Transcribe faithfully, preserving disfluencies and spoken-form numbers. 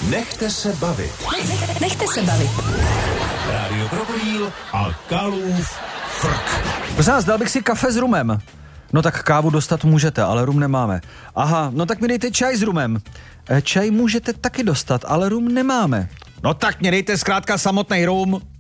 Nechte se bavit. Nechte se bavit. Rádio Krokodýl a Kalův frk. Prosím vás, dal bych si kafe s rumem. No tak kávu dostat můžete, ale rum nemáme. Aha, no tak mi dejte čaj s rumem. E, čaj můžete taky dostat, ale rum nemáme. No tak mě dejte zkrátka samotný rum.